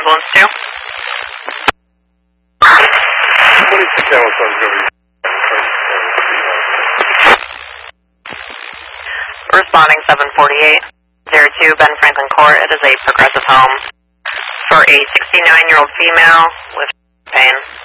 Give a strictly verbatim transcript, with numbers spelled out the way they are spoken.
ambulance two. Responding seven forty-eight. zero two Ben Franklin Court. It is a progressive home for a sixty-nine-year-old female with pain.